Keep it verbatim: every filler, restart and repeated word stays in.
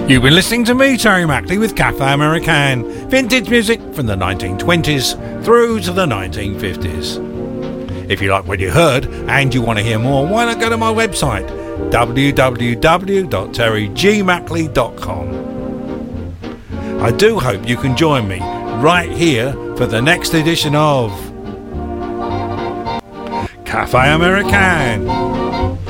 You've been listening to me, Terry Mackley, with Cafe American, vintage music from the nineteen twenties through to the nineteen fifties. If you like what you heard and you want to hear more, why not go to my website, w w w dot terry g mackley dot com. I do hope you can join me right here for the next edition of Cafe American.